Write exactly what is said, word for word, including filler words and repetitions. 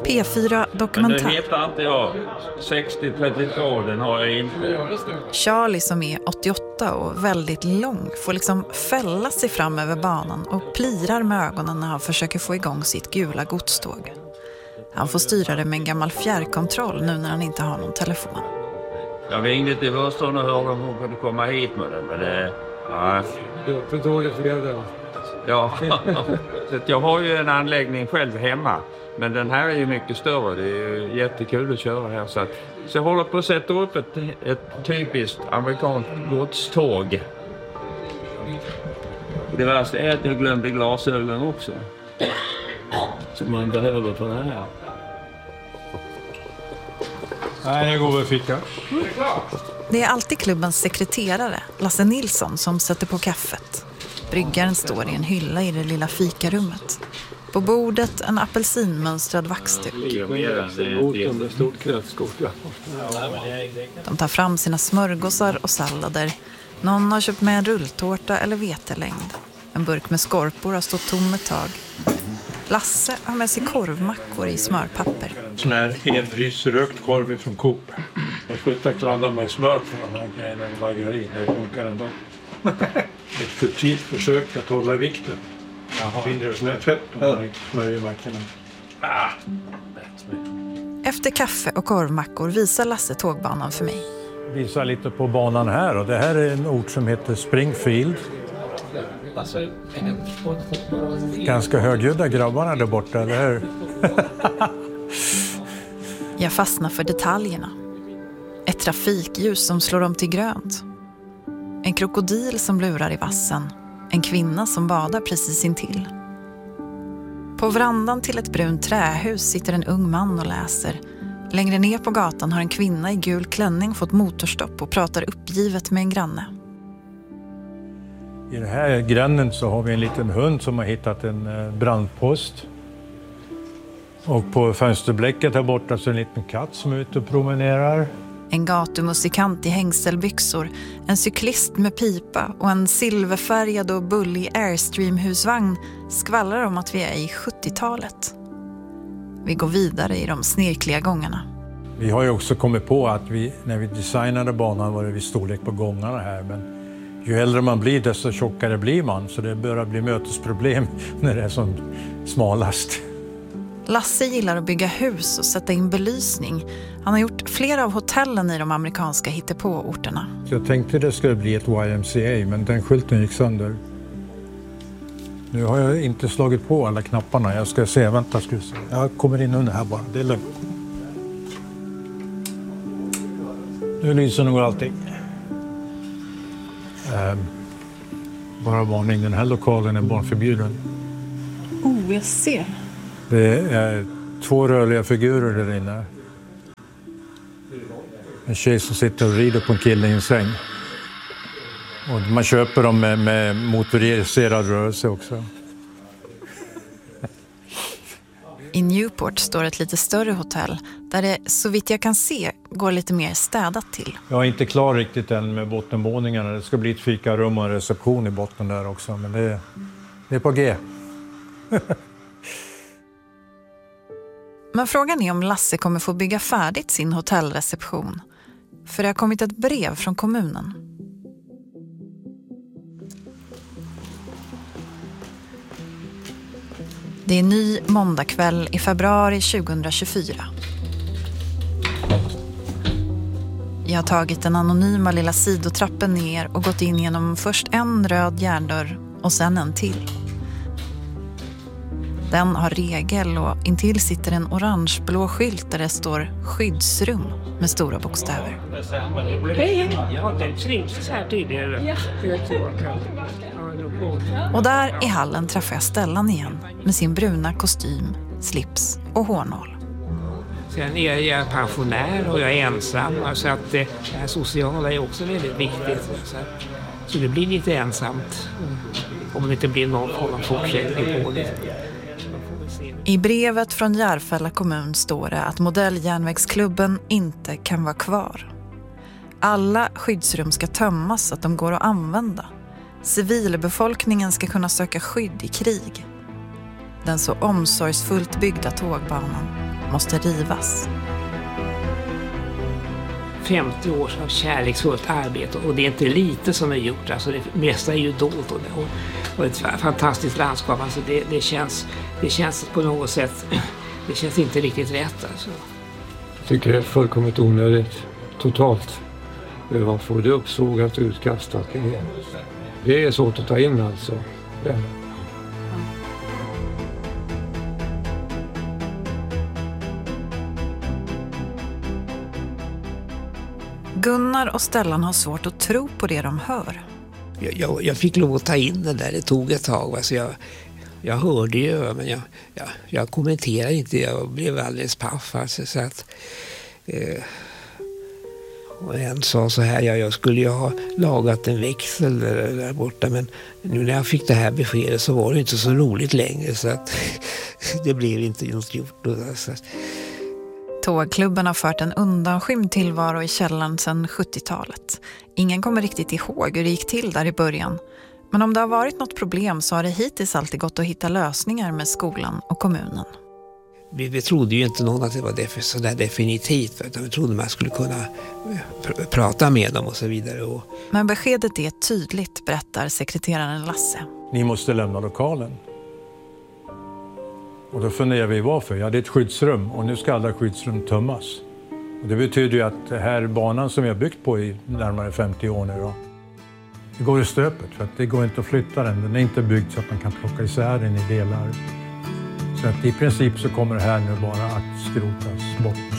P fyra Dokumentär. Men det heter inte jag. sextio trettiotvå, den har jag inte. Charlie som är åttioåtta och väldigt lång får liksom fälla sig fram över banan och plirar med ögonen när han försöker få igång sitt gula godståg. Han får styra det med en gammal fjärrkontroll nu när han inte har någon telefon. Jag ringde till Vörston och hörde om hon kunde komma hit med den, men det... Ja, Du för dåligt för det. ja. Så jag har ju en anläggning själv hemma. Men den här är ju mycket större. Det är ju jättekul att köra här. Så, att, så jag håller på att sätta upp ett, ett typiskt amerikanskt godståg. Det värsta är att jag glömde glasögon också. Som man behöver på det här. Nej, det går väl ficka. Det är alltid klubbens sekreterare, Lasse Nilsson, som sätter på kaffet. Bryggaren står i en hylla i det lilla fikarummet. På bordet en apelsinmönstrad vaxduk. De tar fram sina smörgåsar och sallader. Någon har köpt med en rulltårta eller vetelängd. En burk med skorpor har stått tom ett tag. Lasse har med sig korvmackor i smörpapper. Sån här enrysrökt korv från Coop. Jag slutar kladda med smör på de här grejerna i bageri. Det funkar ändå. Ett futilt försök att hålla vikten. Finner sån här fett på de här smörjmackorna. Ah. Efter kaffe och korvmackor visar Lasse tågbanan för mig. Visar lite på banan här, och det här är en ort som heter Springfield. Ganska högljudda grabbarna där borta, eller hur? Jag fastnar för detaljerna. Ett trafikljus som slår om till grönt. En krokodil som lurar i vassen. En kvinna som badar precis intill. På verandan till ett brunt trähus sitter en ung man och läser. Längre ner på gatan har en kvinna i gul klänning fått motorstopp och pratar uppgivet med en granne. I den här gränden så har vi en liten hund som har hittat en brandpost. Och på fönsterblecket här borta så är en liten katt som är ute och promenerar. En gatumusikant i hängselbyxor, en cyklist med pipa och en silverfärgad och bullig Airstream-husvagn skvallrar om att vi är i sjuttiotalet. Vi går vidare i de snirkliga gångarna. Vi har ju också kommit på att vi, när vi designade banan var det vid storlek på gångarna här. Men ju äldre man blir desto tjockare blir man. Så det börjar bli mötesproblem när det är som smalast. Lasse gillar att bygga hus och sätta in belysning. Han har gjort flera av hotellen i de amerikanska hittepå-orterna. Så jag tänkte det skulle bli ett Y M C A, men den skylten gick sönder. Nu har jag inte slagit på alla knapparna. Jag ska se, vänta, ska se. Jag kommer in under här bara, det är lugnt. Nu lyser nog allting. Eh, bara varning, den här lokalen är barnförbjuden. Oh, jag ser. Det är två rörliga figurer där inne. En tjej som sitter och rider på en kille i en säng. Och man köper dem med, med motoriserad rörelse också. I Newport står ett lite större hotell där det, så vitt jag kan se, går lite mer städat till. Jag är inte klar riktigt än med bottenvåningarna. Det ska bli ett fikarum och en reception i botten där också. Men det, det är på G. Men frågan är om Lasse kommer få bygga färdigt sin hotellreception. För det har kommit ett brev från kommunen. Det är ny måndagkväll i februari tjugohundratjugofyra. Jag har tagit den anonyma lilla sidotrappen ner och gått in genom först en röd järndörr och sen en till. Den har regel och intill sitter en orangeblå skylt där det står skyddsrum med stora bokstäver. Hej, ja, det syns här tidigare. Och där i hallen träffar jag Stellan igen med sin bruna kostym, slips och hårnål. Sen är jag pensionär och jag är ensam, så att det här sociala är också väldigt viktigt. Så, så det blir lite ensamt om det inte blir någon form av fortsättning på det. I brevet från Järfälla kommun står det att modelljärnvägsklubben inte kan vara kvar. Alla skyddsrum ska tömmas så att de går att använda. Civilbefolkningen ska kunna söka skydd i krig. Den så omsorgsfullt byggda tågbanan måste rivas. femtio år av kärleksfullt arbete, och det är inte lite som är gjort. Alltså det mesta är ju dolt och, och ett fantastiskt landskap. Alltså det, det, känns, det känns på något sätt, det känns inte riktigt rätt. Alltså. Jag tycker det är fullkomligt onödigt, totalt. Man får det uppsågat, utkastat. Det är svårt att ta in alltså. Ja. Gunnar och Stellan har svårt att tro på det de hör. Jag, jag, jag fick lov att ta in det där, det tog ett tag. Alltså jag, jag hörde ju, men jag, jag, jag kommenterade inte, jag blev alldeles paff. Alltså, så att, eh, och en sa så här, ja, jag skulle ju ha lagat en växel där, där borta, men nu när jag fick det här beskedet så var det inte så roligt längre, så att det blev inte något gjort. Alltså. Tågklubben har fört en undanskymd tillvaro i källaren sedan sjuttiotalet. Ingen kommer riktigt ihåg hur det gick till där i början. Men om det har varit något problem så har det hittills alltid gått att hitta lösningar med skolan och kommunen. Vi, vi trodde ju inte någon att det var def- så där definitivt, utan vi trodde man skulle kunna pr- prata med dem och så vidare. Och... Men beskedet är tydligt, berättar sekreteraren Lasse. Ni måste lämna lokalen. Och då funderar vi varför. Ja, det är ett skyddsrum och nu ska alla skyddsrum tömmas. Och det betyder ju att den här banan som vi har byggt på i närmare femtio år nu då, det går i stöpet för att det går inte att flytta den. Den är inte byggd så att man kan plocka isär den i delar. Så att i princip så kommer det här nu bara att skrotas bort.